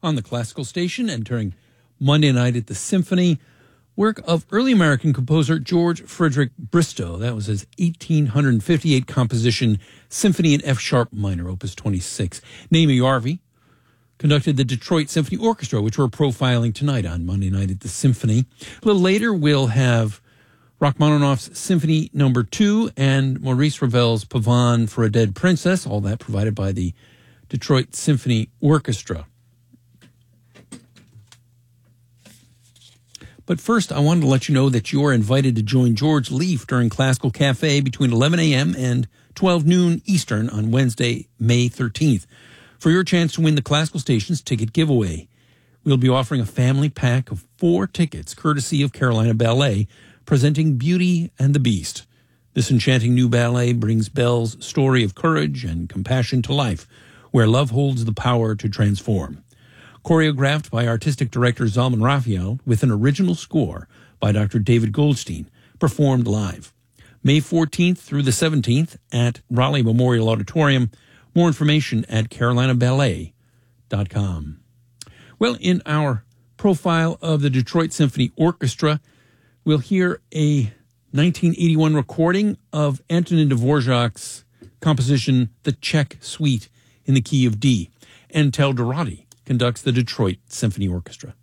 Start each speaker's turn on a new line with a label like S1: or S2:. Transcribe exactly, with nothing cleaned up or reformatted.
S1: on the classical station, and during Monday Night at the Symphony, work of early American composer George Frederick Bristow. That was his eighteen fifty-eight composition, Symphony in F Sharp Minor, Opus twenty-six. Naomi Yarvi conducted the Detroit Symphony Orchestra, which we're profiling tonight on Monday Night at the Symphony. A little later, we'll have Rachmaninoff's Symphony Number Two and Maurice Ravel's Pavane for a Dead Princess, all that provided by the Detroit Symphony Orchestra. But first, I wanted to let you know that you're invited to join George Leaf during Classical Cafe between eleven a.m. and twelve noon Eastern on Wednesday, May thirteenth. For your chance to win the Classical Stations ticket giveaway, we'll be offering a family pack of four tickets, courtesy of Carolina Ballet, presenting Beauty and the Beast. This enchanting new ballet brings Belle's story of courage and compassion to life, where love holds the power to transform. Choreographed by artistic director Zalman Raphael with an original score by Doctor David Goldstein, performed live. May fourteenth through the seventeenth at Raleigh Memorial Auditorium. More information at carolina ballet dot com. Well, in our profile of the Detroit Symphony Orchestra, we'll hear a nineteen eighty-one recording of Antonin Dvorak's composition, The Czech Suite, in the key of D, and Tel Dorati conducts the Detroit Symphony Orchestra.